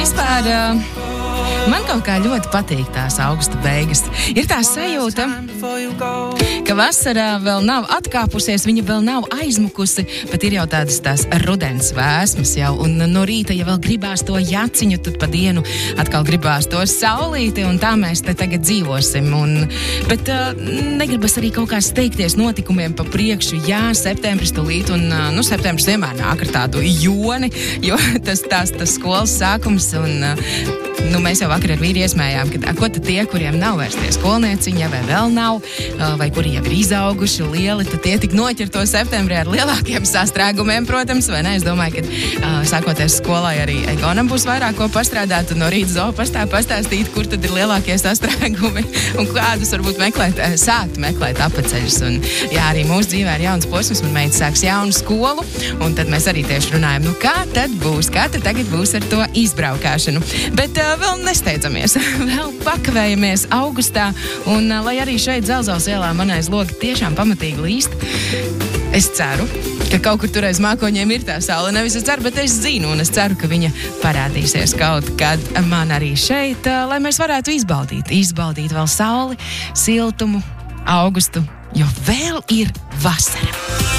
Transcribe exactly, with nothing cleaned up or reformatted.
Vispār uh, man kaut kā ļoti patīk tās augusta beigas. Ir tā sajūta, ka vasarā vēl nav atkāpusies, viņa vēl nav aizmukusi, bet ir jau tādas tās rudens vēsmas jau, un no rīta, ja vēl gribās to jaciņu, tad pa dienu atkal gribās to saulīti, un tā mēs te tagad dzīvosim. Un, bet uh, negribas arī kaut kā steigties notikumiem pa priekšu. Jā, septembris tūlīt, un uh, nu, septembris vienmēr nāk ar tādu joni, jo tas tās tas skolas sākums, un uh, nu, mēs jau vakar ar vīri iesmējām, ka ko tad tie, kuriem nav vairs tie skolnieciņi, vai vēl nav, vai kuri jau ir izauguši lieli, tad tie tik noķer to septembrī ar lielākiem sastrēgumiem, protams, vai ne? Es domāju, ka uh, sākoties skolai arī Egonam būs vairāk ko pastrādāt un no rīta zoopastā pastāstīt, kur tad ir lielākie sastrēgumi un kādus varbūt meklēt, sākt meklēt apaceļus. Un jā, arī mūsu dzīvē ir jauns posms, man meita sāks jaunu skolu, un tad mēs arī tieši runājam, nu kā tad būs, kā tad tagad būs ar to izbraukāšanu. Bet uh, vēl nesteidzamies, vēl pakavējamies augustā, un uh, lai arī šeit Dzelzavas ielā manais logi tiešām pamatīgi līst, es ceru, ka kaut kur tur aiz mākoņiem ir tā saule. Nevis es ceru, bet es zinu, un es ceru, ka viņa parādīsies kaut kad man arī šeit, uh, lai mēs varētu izbaudīt, izbaudīt vēl sauli, siltumu, augustu, jo vēl ir vasara.